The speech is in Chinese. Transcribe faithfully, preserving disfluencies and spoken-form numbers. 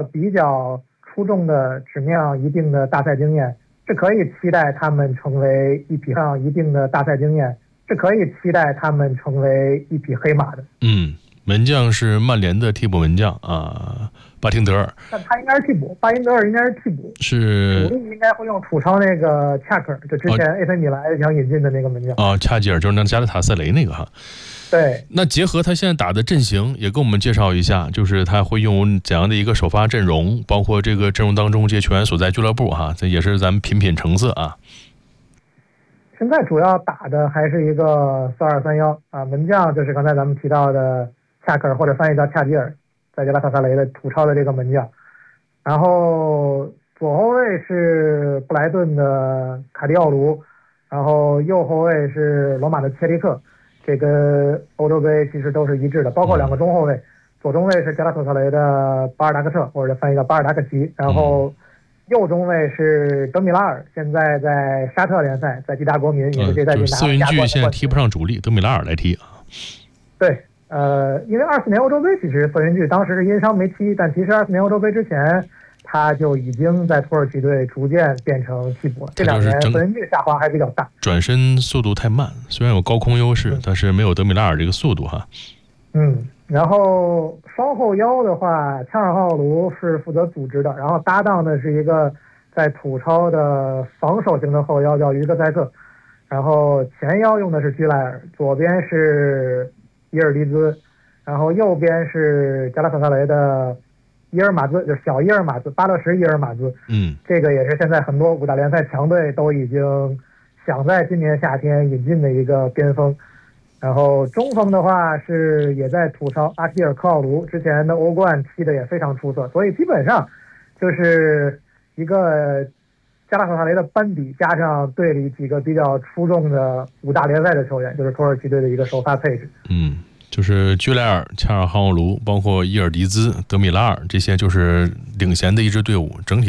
比较出众的纸面上一定的大赛经验，是可以期待他们成为一匹上一定的大赛经验，是可以期待他们成为一匹黑马的。 嗯，门将是曼联的替补门将啊，巴廷德尔。 但他应该是替补，巴廷德尔应该是替补， 是主力应该会用土超那个恰克尔，就之前 A C 米兰想引进的那个门将啊，恰吉尔就是那加拉塔萨雷那个哈。 对， 那结合他现在打的阵型，也跟我们介绍一下，就是他会用怎样的一个首发阵容，包括这个阵容当中这些球员所在俱乐部哈，这也是咱们品品成色啊。 现在主要打的还是一个四二三一啊，门将就是刚才咱们提到的恰克尔，或者翻译叫恰吉尔，在加拉塔萨雷的土超的这个门将。然后左后卫是布莱顿的卡迪奥卢，然后右后卫是罗马的切利克。这跟欧洲杯其实都是一致的，包括两个中后卫，左中卫是加拉塔萨雷的巴尔达克彻，或者翻译叫巴尔达克奇，然后右中卫是德米拉尔，现在在沙特联赛，在吉达国民也是这赛季拿四云巨现在踢不上主力，德米拉尔来踢啊。 对，呃，因为二四年欧洲杯其实瑟云巨当时是因伤没踢，但其实二四年欧洲杯之前他就已经在土耳其队逐渐变成替补了。这两年瑟云巨下滑还比较大， 转身速度太慢，虽然有高空优势，但是没有德米拉尔这个速度哈。 嗯，然后双后腰的话，恰尔浩卢是负责组织的，然后搭档的是一个在土超的防守型的后腰叫于格塞克，然后前腰用的是居莱尔，左边是伊尔迪兹，然后右边是加拉塔萨雷的伊尔马兹，就是小伊尔马兹，巴勒什伊尔马兹。 嗯， 这个也是现在很多五大联赛强队都已经想在今年夏天引进的一个边锋。然后中锋的话是也在土超阿基尔科奥卢，之前的欧冠踢的也非常出色，所以基本上就是一个加拉塔萨雷的班底加上队里几个比较出众的五大联赛的球员，就是土耳其队的一个首发配置。 嗯，就是居莱尔、恰尔汉奥卢，包括伊尔迪兹、德米拉尔这些，就是领衔的一支队伍，整体